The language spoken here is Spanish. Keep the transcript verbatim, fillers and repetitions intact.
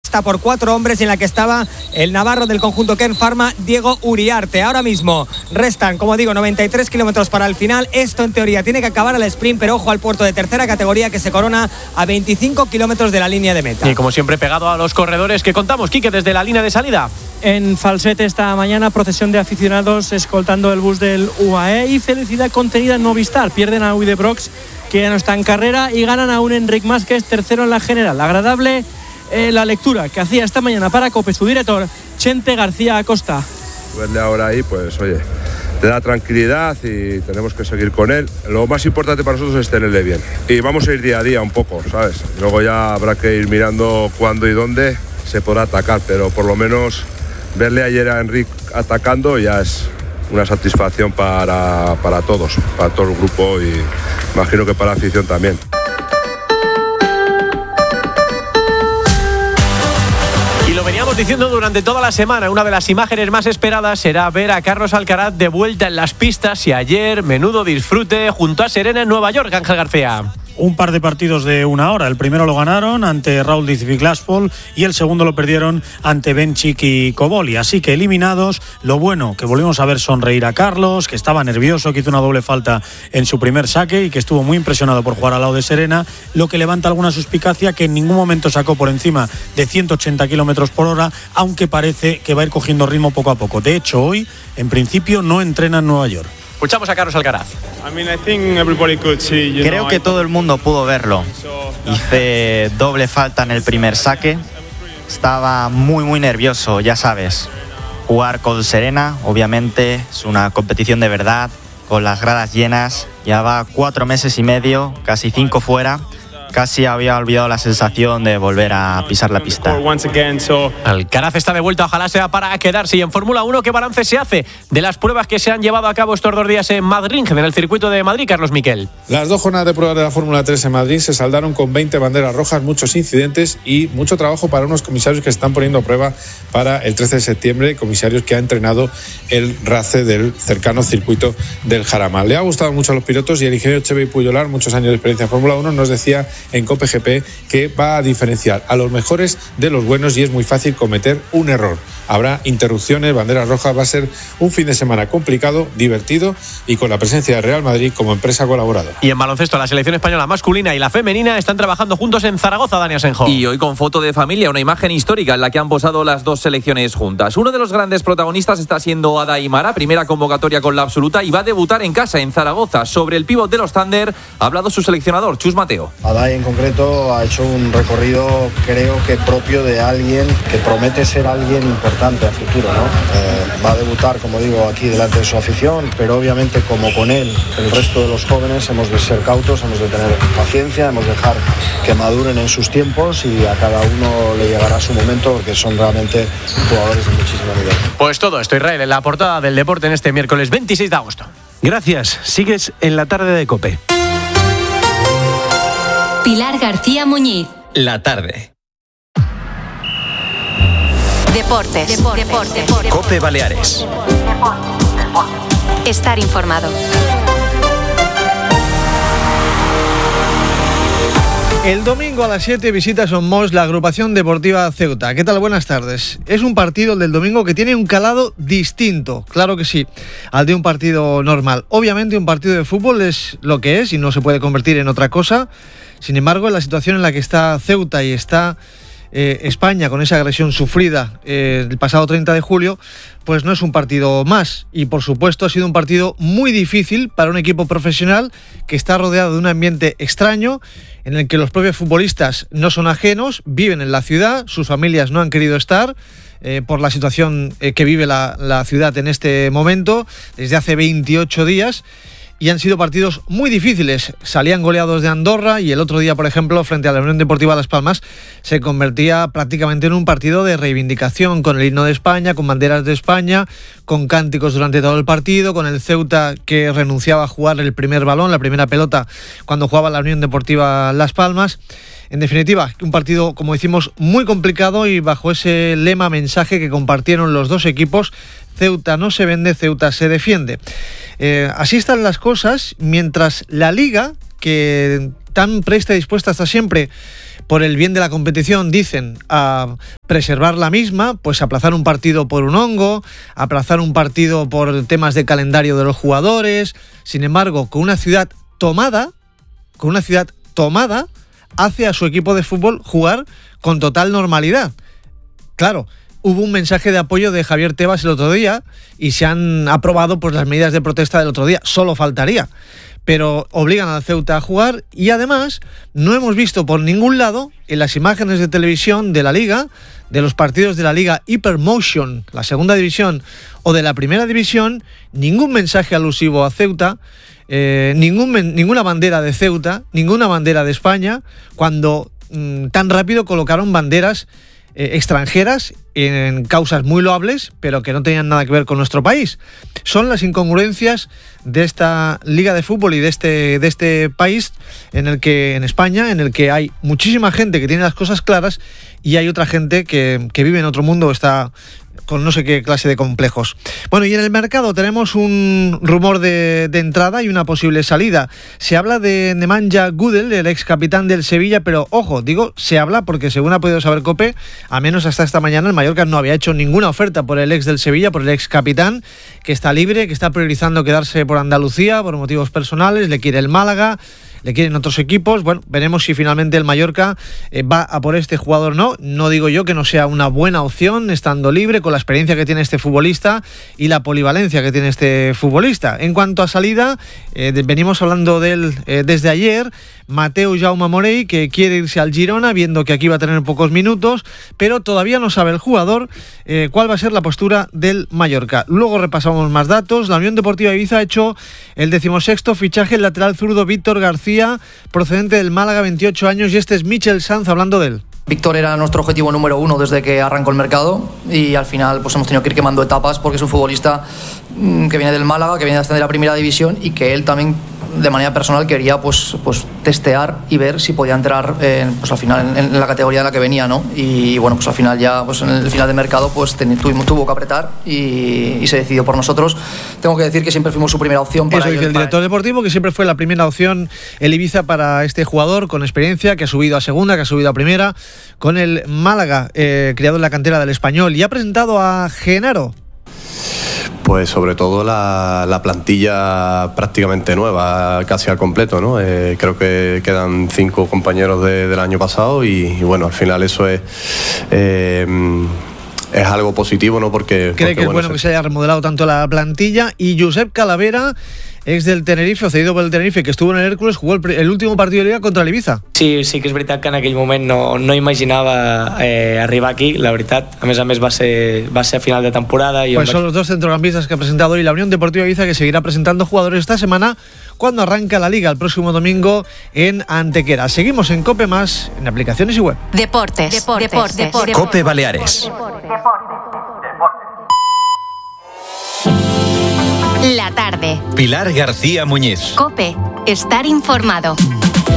mixta por cuatro hombres y en la que estaba el navarro del conjunto Kern Pharma, Diego Uriarte. Ahora mismo restan, como digo, noventa y tres kilómetros para el final. Esto en teoría tiene que acabar al sprint, pero ojo al puerto de tercera categoría que se corona a veinticinco kilómetros de la línea de meta. Y como siempre pegado a los corredores que contamos, Quique, desde la línea de salida. En Falset esta mañana, procesión de aficionados escoltando el bus del U A E y felicidad contenida en Movistar. Pierden a Uide Brox, que ya no está en carrera, y ganan a un Enric Mas, que es tercero en la general. Agradable eh, la lectura que hacía esta mañana para COPE su director, Chente García Acosta. Verle ahora ahí, pues oye, te da tranquilidad y tenemos que seguir con él. Lo más importante para nosotros es tenerle bien. Y vamos a ir día a día un poco, ¿sabes? Luego ya habrá que ir mirando cuándo y dónde se podrá atacar, pero por lo menos verle ayer a Enric atacando ya es una satisfacción para, para todos, para todo el grupo y imagino que para la afición también. Y lo veníamos diciendo durante toda la semana, una de las imágenes más esperadas será ver a Carlos Alcaraz de vuelta en las pistas y ayer menudo disfrute junto a Serena en Nueva York, Ángel García. Un par de partidos de una hora. El primero lo ganaron ante Raúl Diz Glaspol y el segundo lo perdieron ante Benchik y Koboli. Así que eliminados, lo bueno que volvimos a ver sonreír a Carlos, que estaba nervioso, que hizo una doble falta en su primer saque y que estuvo muy impresionado por jugar al lado de Serena, lo que levanta alguna suspicacia que en ningún momento sacó por encima de ciento ochenta kilómetros por hora, aunque parece que va a ir cogiendo ritmo poco a poco. De hecho, hoy, en principio, no entrena en Nueva York. Escuchamos a Carlos Alcaraz. Creo que todo el mundo pudo verlo. Hice doble falta en el primer saque. Estaba muy, muy nervioso, ya sabes. Jugar con Serena, obviamente, es una competición de verdad, con las gradas llenas. Llevaba cuatro meses y medio, casi cinco fuera. Casi había olvidado la sensación de volver a pisar la pista. Alcaraz está de vuelta, ojalá sea para quedarse. Y en Fórmula uno, ¿qué balance se hace de las pruebas que se han llevado a cabo estos dos días en Madrid, en el circuito de Madrid, Carlos Miquel? Las dos jornadas de pruebas de la Fórmula tres en Madrid se saldaron con veinte banderas rojas, muchos incidentes y mucho trabajo para unos comisarios que están poniendo a prueba para el trece de septiembre, comisarios que ha entrenado el RACE del cercano circuito del Jarama. Le ha gustado mucho a los pilotos y el ingeniero Chevy Puyolar, muchos años de experiencia en Fórmula uno, nos decía en COPE G P que va a diferenciar a los mejores de los buenos y es muy fácil cometer un error. Habrá interrupciones, banderas rojas, va a ser un fin de semana complicado, divertido y con la presencia de Real Madrid como empresa colaboradora. Y en baloncesto, la selección española masculina y la femenina están trabajando juntos en Zaragoza, Dani Asenjo. Y hoy con foto de familia, una imagen histórica en la que han posado las dos selecciones juntas. Uno de los grandes protagonistas está siendo Ada Aimara, primera convocatoria con la absoluta y va a debutar en casa en Zaragoza. Sobre el pívot de los Thunder ha hablado su seleccionador, Chus Mateo. Ada en concreto ha hecho un recorrido, creo que propio de alguien que promete ser alguien importante a futuro, ¿no? Eh, va a debutar, como digo, aquí delante de su afición, pero obviamente como con él, el resto de los jóvenes hemos de ser cautos, hemos de tener paciencia, hemos de dejar que maduren en sus tiempos y a cada uno le llegará su momento porque son realmente jugadores de muchísimo nivel. Pues todo esto, Israel, en la portada del deporte en este miércoles veintiséis de agosto. Gracias, sigues en la tarde de COPE. Pilar García Muñiz. La tarde. Deportes. Deportes. Deportes. Deportes. COPE Baleares. Estar informado. El domingo a las siete visita Somos la agrupación deportiva Ceuta. ¿Qué tal? Buenas tardes. Es un partido el del domingo que tiene un calado distinto, claro que sí, al de un partido normal. Obviamente un partido de fútbol es lo que es y no se puede convertir en otra cosa. Sin embargo, en la situación en la que está Ceuta y está eh, España con esa agresión sufrida eh, el pasado treinta de julio, pues no es un partido más. Y por supuesto ha sido un partido muy difícil para un equipo profesional que está rodeado de un ambiente extraño en el que los propios futbolistas no son ajenos, viven en la ciudad, sus familias no han querido estar eh, por la situación eh, que vive la, la ciudad en este momento, desde hace veintiocho días. Y han sido partidos muy difíciles. Salían goleados de Andorra y el otro día, por ejemplo, frente a la Unión Deportiva Las Palmas, se convertía prácticamente en un partido de reivindicación, con el himno de España, con banderas de España, con cánticos durante todo el partido, con el Ceuta que renunciaba a jugar el primer balón, la primera pelota, cuando jugaba la Unión Deportiva Las Palmas. En definitiva, un partido, como decimos, muy complicado y bajo ese lema, mensaje que compartieron los dos equipos: Ceuta no se vende, Ceuta se defiende. Eh, así están las cosas, mientras la Liga, que tan presta y dispuesta está siempre por el bien de la competición, dicen, a preservar la misma, pues aplazar un partido por un hongo, aplazar un partido por temas de calendario de los jugadores. Sin embargo, con una ciudad tomada, con una ciudad tomada, hace a su equipo de fútbol jugar con total normalidad. Claro, hubo un mensaje de apoyo de Javier Tebas el otro día y se han aprobado pues las medidas de protesta del otro día, solo faltaría. Pero obligan al Ceuta a jugar y además no hemos visto por ningún lado en las imágenes de televisión de la Liga, de los partidos de la Liga Hypermotion, la segunda división o de la primera división, ningún mensaje alusivo a Ceuta, eh, ningún, ninguna bandera de Ceuta, ninguna bandera de España, cuando mmm, tan rápido colocaron banderas eh, extranjeras en causas muy loables, pero que no tenían nada que ver con nuestro país. Son las incongruencias de esta liga de fútbol y de este, de este país en el que, en España, en el que hay muchísima gente que tiene las cosas claras y hay otra gente que, que vive en otro mundo, está con no sé qué clase de complejos. Bueno, y en el mercado tenemos un rumor de, de entrada y una posible salida. Se habla de Nemanja Gudel, el ex capitán del Sevilla, pero ojo, digo se habla porque según ha podido saber COPE, a menos hasta esta mañana el Mallorca no había hecho ninguna oferta por el ex del Sevilla, por el ex capitán, que está libre, que está priorizando quedarse por Andalucía por motivos personales, le quiere el Málaga, le quieren otros equipos. Bueno, veremos si finalmente el Mallorca eh, va a por este jugador o no. No digo yo que no sea una buena opción estando libre, con la experiencia que tiene este futbolista y la polivalencia que tiene este futbolista. En cuanto a salida, eh, de, venimos hablando de él eh, desde ayer. Mateu Jaume Morey, que quiere irse al Girona, viendo que aquí va a tener pocos minutos, pero todavía no sabe el jugador eh, cuál va a ser la postura del Mallorca. Luego repasamos más datos. La Unión Deportiva Ibiza ha hecho el decimosexto fichaje, el lateral zurdo Víctor García, procedente del Málaga, veintiocho años, y este es Michel Sanz hablando de él. Víctor era nuestro objetivo número uno desde que arrancó el mercado y al final pues hemos tenido que ir quemando etapas porque es un futbolista que viene del Málaga, que viene de la primera división y que él también de manera personal quería pues, pues testear y ver si podía entrar eh, pues al final en, en la categoría en la que venía, ¿no? Y bueno, pues al final ya pues en el final de mercado pues ten, tuvo, tuvo que apretar y, y se decidió por nosotros. Tengo que decir que siempre fuimos su primera opción para Eso dice el director deportivo, que siempre fue la primera opción el Ibiza para este jugador con experiencia, que ha subido a segunda, que ha subido a primera con el Málaga, eh, criado en la cantera del Español, y ha presentado a Genaro. Pues sobre todo la, la plantilla prácticamente nueva, casi al completo, ¿no? Eh, creo que quedan cinco compañeros de, del año pasado y, y bueno, al final eso es eh, es algo positivo, ¿no? Porque cree porque, que es bueno, bueno que se haya remodelado tanto la plantilla. Y Josep Calavera, ex del Tenerife, o cedido por el Tenerife, que estuvo en el Hércules, jugó el, el último partido de Liga contra el Ibiza. Sí, sí que és veritat que en aquell moment no, no imaginava eh, arribar aquí, la veritat. A més a més va ser, va ser a final de temporada. Y pues son los dos centrocampistas que ha presentado hoy la Unión Deportiva Ibiza, que seguirá presentando jugadores esta semana cuando arranca la Liga el próximo domingo en Antequera. Seguimos en COPE Más, en aplicaciones y web. Deportes, deportes, deportes, deportes. COPE Baleares. La tarde. Pilar García Muñiz. COPE. Estar informado.